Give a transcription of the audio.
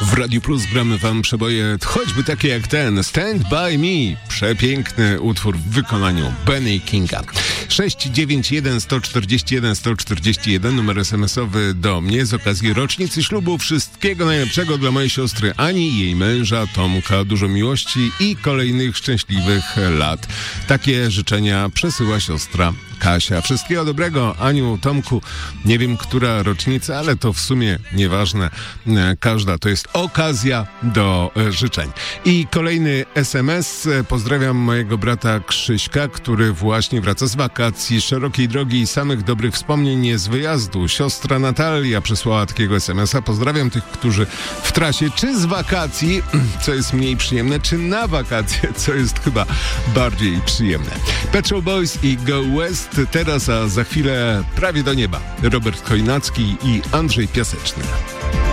W Radiu Plus gramy wam przeboje choćby takie jak ten Stand By Me. Przepiękny utwór w wykonaniu Benny Kinga. 691 141 141 numer SMS-owy do mnie z okazji rocznicy ślubu. Wszystkiego najlepszego dla mojej siostry Ani i jej męża Tomka. Dużo miłości i kolejnych szczęśliwych lat. Takie życzenia przesyła siostra Kasia. Wszystkiego dobrego, Aniu, Tomku. Nie wiem, która rocznica, ale to w sumie nieważne. Każda to jest okazja do życzeń. I kolejny SMS. Pozdrawiam mojego brata Krzyśka, który właśnie wraca z wakacji, szerokiej drogi i samych dobrych wspomnień z wyjazdu. Siostra Natalia przysłała takiego SMS-a. Pozdrawiam tych, którzy w trasie, czy z wakacji, co jest mniej przyjemne, czy na wakacje, co jest chyba bardziej przyjemne. Pet Shop Boys i Go West teraz, a za chwilę prawie do nieba. Robert Chojnacki i Andrzej Piaseczny.